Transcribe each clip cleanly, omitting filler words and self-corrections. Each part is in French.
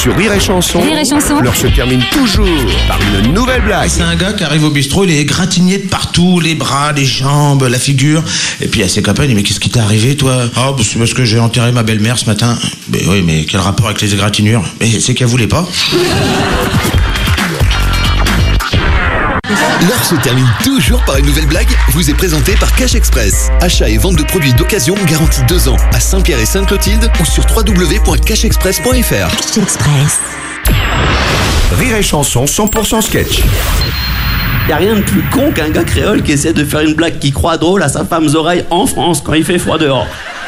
Sur Rire et Chanson, Rire et Chanson. l'heure se termine toujours par une nouvelle blague. C'est un gars qui arrive au bistrot, il est égratigné de partout, les bras, les jambes, la figure. Et puis à ses copains, il dit mais qu'est-ce qui t'est arrivé toi? Ah bah, c'est parce que j'ai enterré ma belle-mère ce matin. Mais oui, mais quel rapport avec les égratignures? Mais c'est qu'elle voulait pas. L'heure se termine toujours par une nouvelle blague, vous est présentée par Cash Express. Achat et vente de produits d'occasion garantie 2 ans à Saint-Pierre et Sainte-Clotilde ou sur www.cashexpress.fr. Cash Express. Rire et Chanson 100% sketch. Y a rien de plus con qu'un gars créole qui essaie de faire une blague qui croit drôle à sa femme aux oreilles en France quand il fait froid dehors.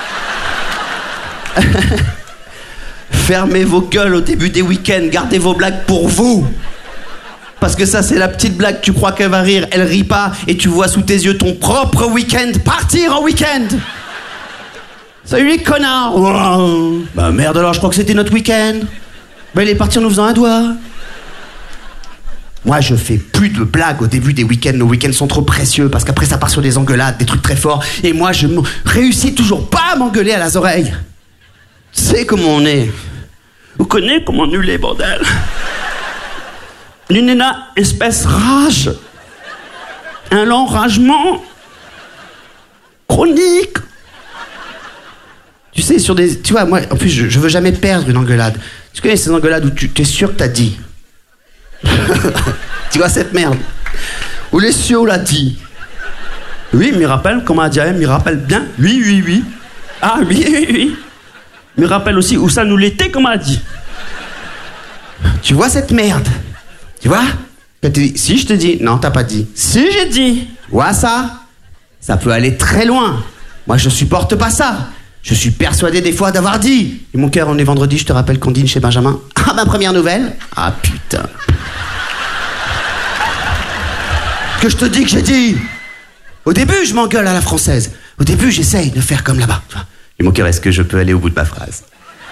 Fermez vos gueules au début des week-ends, gardez vos blagues pour vous. Parce que ça, c'est la petite blague, tu crois qu'elle va rire, elle rit pas, et tu vois sous tes yeux ton propre week-end partir en week-end. Salut les connards. Oh. Bah merde alors, je crois que c'était notre week-end. Bah il est parti en nous faisant un doigt. Moi, je fais plus de blagues au début des week-ends. Nos week-ends sont trop précieux, parce qu'après ça part sur des engueulades, des trucs très forts, et moi, je réussis toujours pas à m'engueuler à les oreilles. Tu sais comment on est. Vous connaissez comment on est, bordel. Une espèce rage. Un enragement chronique. Tu sais, sur des... Tu vois, moi, en plus, je veux jamais perdre une engueulade. Tu connais ces engueulades où tu es sûr que t'as dit. Tu vois cette merde. Où les cieux l'a dit. Oui, m'y rappelle, comment elle dit, m'y rappelle bien. Oui, oui, oui. Ah, oui, oui, oui. M'y rappelle aussi où ça nous l'était, comment elle dit. Tu vois cette merde. Tu vois? Si je te dis, non, t'as pas dit. Si j'ai dit, tu vois ça? Ça peut aller très loin. Moi, je supporte pas ça. Je suis persuadé des fois d'avoir dit. Et mon cœur, on est vendredi, je te rappelle qu'on dîne chez Benjamin. Ah, ma première nouvelle? Ah, putain. Que je te dis que j'ai dit. Au début, je m'engueule à la française. Au début, j'essaye de faire comme là-bas. Et mon cœur, est-ce que je peux aller au bout de ma phrase?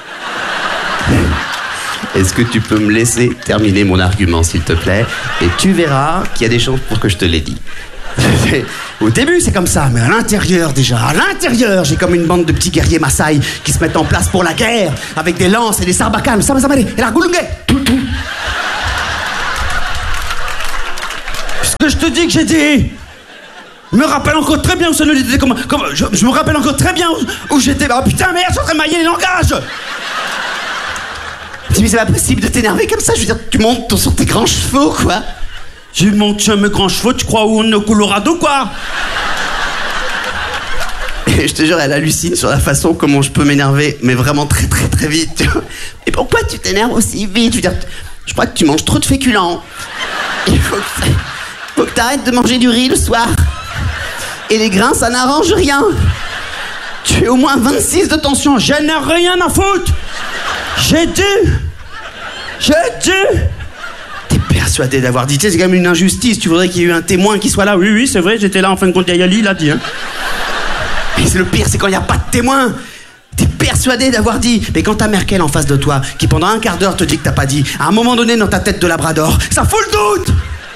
Est-ce que tu peux me laisser terminer mon argument, s'il te plaît? Et tu verras qu'il y a des chances pour que je te l'ai dit. Au début, c'est comme ça, mais à l'intérieur, j'ai comme une bande de petits guerriers Maasai qui se mettent en place pour la guerre, avec des lances et des sarbacanes, et la goulungue. Ce que je te dis que j'ai dit, je me rappelle encore très bien où ça nous était, je me rappelle encore très bien où j'étais. Oh putain, merde, je suis en train de mailler les langages. Mais c'est pas possible de t'énerver comme ça, je veux dire, tu montes sur tes grands chevaux, quoi. Je monte sur mes grands chevaux, tu crois où on est au Colorado, quoi. Et je te jure, elle hallucine sur la façon comment je peux m'énerver, mais vraiment très très très vite, tu vois. Et pourquoi tu t'énerves aussi vite? Je veux dire, je crois que tu manges trop de féculents. Il faut que t'arrêtes de manger du riz le soir. Et les grains, ça n'arrange rien. Tu es au moins 26 de tension, je n'ai rien à foutre. J'ai dit. T'es persuadé d'avoir dit, tu sais, c'est quand même une injustice. Tu voudrais qu'il y ait eu un témoin qui soit là. Oui, c'est vrai, j'étais là en fin de compte, Yali, il a dit. Hein. Et c'est le pire, c'est quand il n'y a pas de témoin. T'es persuadé d'avoir dit. Mais quand t'as Merkel en face de toi, qui pendant un quart d'heure te dit que t'as pas dit, à un moment donné dans ta tête de labrador, ça fout le doute.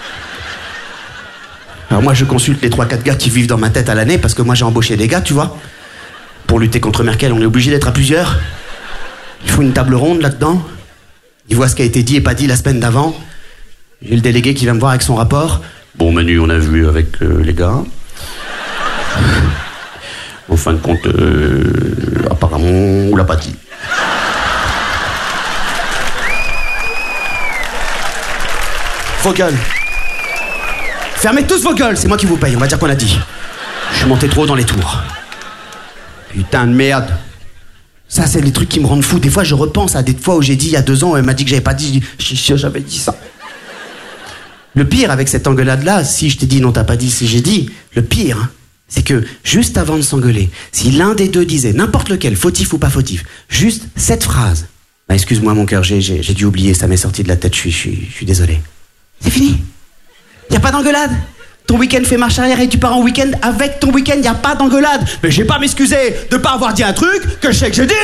Alors moi, je consulte les 3-4 gars qui vivent dans ma tête à l'année, parce que moi, j'ai embauché des gars, tu vois. Pour lutter contre Merkel, on est obligé d'être à plusieurs. Il faut une table ronde là-dedans. Il voit ce qui a été dit et pas dit la semaine d'avant. J'ai le délégué qui vient me voir avec son rapport. Bon, Manu, on a vu avec les gars. En fin de compte, apparemment, on l'a pas dit. Vos gueules. Fermez tous vos gueules, c'est moi qui vous paye, on va dire qu'on a dit. Je suis monté trop dans les tours. Putain de merde. Ça, c'est les trucs qui me rendent fou. Des fois, je repense à des fois où j'ai dit, il y a 2 ans, elle m'a dit que j'avais pas dit, j'avais dit ça. Le pire avec cette engueulade-là, si je t'ai dit non, t'as pas dit, si j'ai dit, le pire, hein, c'est que juste avant de s'engueuler, si l'un des deux disait, n'importe lequel, fautif ou pas fautif, juste cette phrase, bah, excuse-moi mon cœur, j'ai dû oublier, ça m'est sorti de la tête, je suis désolé. C'est fini. Y a pas d'engueulade. Ton week-end fait marche arrière et tu pars en week-end avec ton week-end, y a pas d'engueulade. Mais j'ai pas m'excuser de pas avoir dit un truc que je sais que j'ai dit.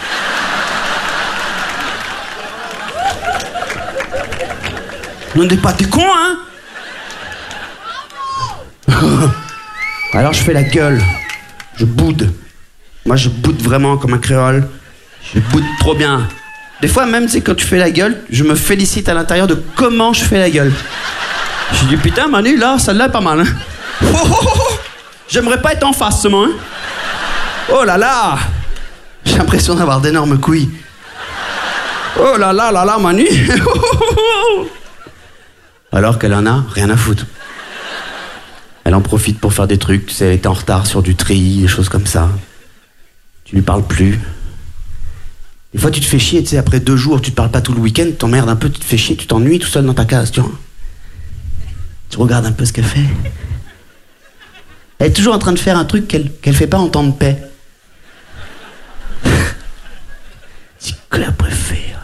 On n'est pas des cons, hein. Alors je fais la gueule. Je boude. Moi je boude vraiment comme un créole. Je boude trop bien. Des fois, même, c'est quand tu fais la gueule, je me félicite à l'intérieur de comment je fais la gueule. Je dis, putain, Manu, là, celle-là est pas mal, hein. Oh, oh, oh, oh. J'aimerais pas être en face, seulement, hein. Oh là là. J'ai l'impression d'avoir d'énormes couilles. Oh là là là là, Manu. Alors qu'elle en a rien à foutre. Elle en profite pour faire des trucs, tu sais, elle était en retard sur du tri, des choses comme ça. Tu lui parles plus. Des fois, tu te fais chier, tu sais, après 2 jours, tu te parles pas tout le week-end, t'emmerdes un peu, tu te fais chier, tu t'ennuies tout seul dans ta case, tu vois. Tu regardes un peu ce qu'elle fait. Elle est toujours en train de faire un truc qu'elle fait pas en temps de paix. C'est que la préfère.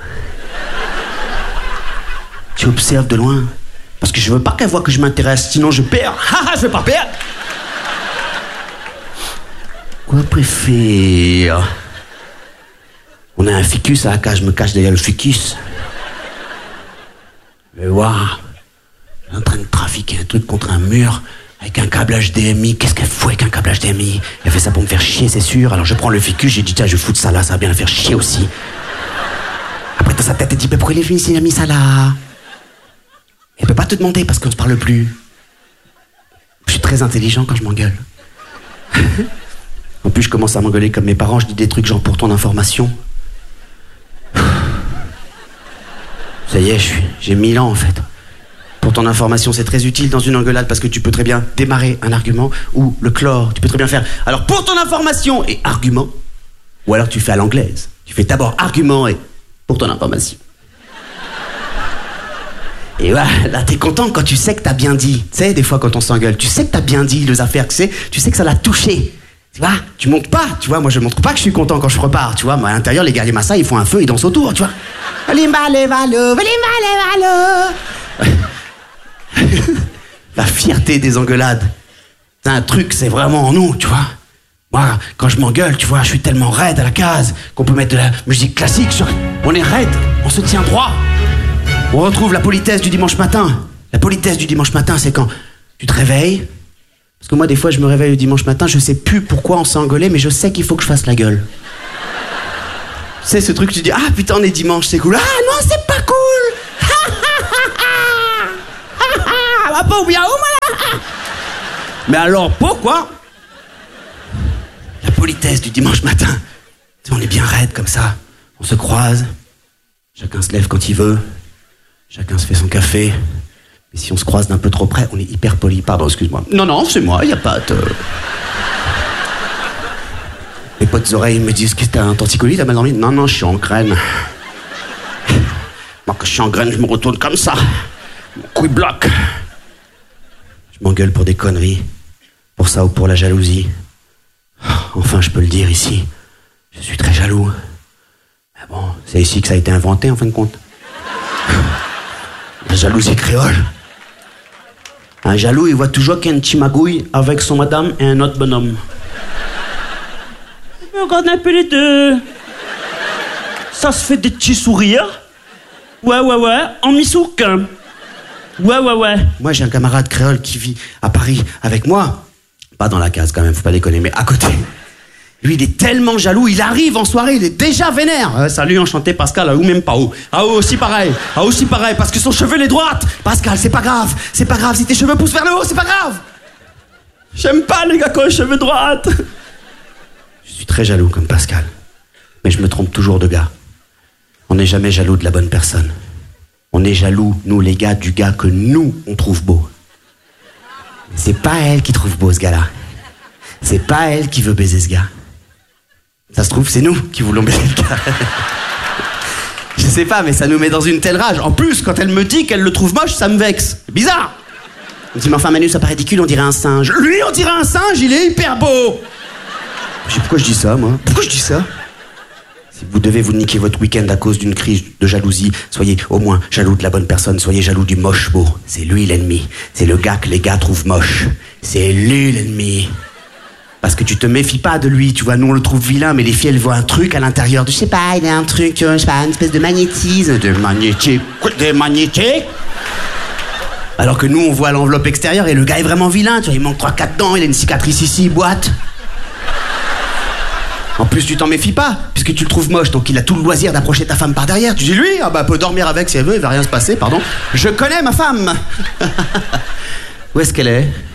Tu observes de loin. Parce que je veux pas qu'elle voie que je m'intéresse, sinon je perds. Haha, je veux pas perdre. Quoi préfère? On a un ficus à la cage, je me cache derrière le ficus. Mais waouh, elle est en train de trafiquer un truc contre un mur avec un câble HDMI. Qu'est-ce qu'elle fout avec un câble HDMI? Elle fait ça pour me faire chier, c'est sûr. Alors je prends le ficus, j'ai dit tiens, je vais foutre ça là, ça va bien la faire chier aussi. Après dans sa tête, elle dit mais pourquoi il a mis ça là? Elle peut pas te demander parce qu'on se parle plus. Je suis très intelligent quand je m'engueule. En plus, je commence à m'engueuler comme mes parents, je dis des trucs genre pour ton information. Ça y est, j'ai 1000 ans en fait. Pour ton information, c'est très utile dans une engueulade parce que tu peux très bien démarrer un argument ou le clore. Tu peux très bien faire alors pour ton information et argument. Ou alors tu fais à l'anglaise. Tu fais d'abord argument et pour ton information. Et ouais, là t'es content quand tu sais que t'as bien dit. Tu sais, des fois quand on s'engueule, tu sais que t'as bien dit les affaires que c'est, tu sais que ça l'a touché. Tu vois, tu montes pas, tu vois, moi je montre pas que je suis content quand je repars, tu vois, moi à l'intérieur les gars les massas ils font un feu, ils dansent autour, tu vois. La fierté des engueulades. C'est un truc, c'est vraiment en nous, tu vois. Moi, quand je m'engueule, tu vois, je suis tellement raide à la case qu'on peut mettre de la musique classique sur... On est raide, on se tient droit. On retrouve la politesse du dimanche matin. La politesse du dimanche matin, c'est quand tu te réveilles. Parce que moi, des fois, je me réveille le dimanche matin, je sais plus pourquoi on s'est engueulé, mais je sais qu'il faut que je fasse la gueule. Tu sais, ce truc, tu dis, ah putain, on est dimanche, c'est cool. Ah non, c'est pas cool. Va pas oublier où, moi. Mais alors, pourquoi? La politesse du dimanche matin. Tu sais, on est bien raide comme ça. On se croise. Chacun se lève quand il veut. Chacun se fait son café. Mais si on se croise d'un peu trop près, on est hyper poli. Pardon, excuse-moi. Non, c'est moi, y a pas de... Mes potes oreilles me disent, qu'est-ce que t'as un torticolis, t'as mal dormi? Non, je suis en graine. Moi, quand je suis en graine, je me retourne comme ça. Mon couille bloque. Je m'engueule pour des conneries. Pour ça ou pour la jalousie. Enfin, je peux le dire ici. Je suis très jaloux. Mais bon, c'est ici que ça a été inventé, en fin de compte. La jalousie créole. Un jaloux, il voit toujours qu'il y a une chimagouille avec son madame et un autre bonhomme. Regarde un peu les deux. Ça se fait des petits sourires. Ouais, en mi-souk. Ouais. Moi, j'ai un camarade créole qui vit à Paris avec moi. Pas dans la case quand même, faut pas déconner, mais à côté. Lui, il est tellement jaloux, il arrive en soirée, il est déjà vénère. Salut, enchanté Pascal, ou même pas où. Ah, aussi pareil, parce que son cheveu, il est droite. Pascal, c'est pas grave, si tes cheveux poussent vers le haut, c'est pas grave. J'aime pas les gars qui ont les cheveux droites. Je suis très jaloux comme Pascal, mais je me trompe toujours de gars. On n'est jamais jaloux de la bonne personne. On est jaloux, nous les gars, du gars que nous, on trouve beau. C'est pas elle qui trouve beau ce gars-là. C'est pas elle qui veut baiser ce gars. Ça se trouve, c'est nous qui voulons baiser le gars. Je sais pas, mais ça nous met dans une telle rage. En plus, quand elle me dit qu'elle le trouve moche, ça me vexe. C'est bizarre. On me dit, mais enfin Manu, ça paraît ridicule, on dirait un singe. Lui, on dirait un singe, il est hyper beau. Je sais pourquoi je dis ça, moi. Pourquoi je dis ça? Si vous devez vous niquer votre week-end à cause d'une crise de jalousie, soyez au moins jaloux de la bonne personne, soyez jaloux du moche beau. C'est lui l'ennemi. C'est le gars que les gars trouvent moche. C'est lui l'ennemi. Parce que tu te méfies pas de lui, tu vois, nous on le trouve vilain, mais les filles elles voient un truc à l'intérieur de, je sais pas, il y a un truc, je sais pas, une espèce de magnétisme. De magnétique. Alors que nous on voit l'enveloppe extérieure et le gars est vraiment vilain, tu vois, il manque 3-4 dents, il a une cicatrice ici, boîte. En plus, tu t'en méfies pas, puisque tu le trouves moche, donc il a tout le loisir d'approcher ta femme par derrière. Tu dis, lui, ah bah, peut dormir avec si elle veut, il va rien se passer, pardon. Je connais ma femme. Où est-ce qu'elle est?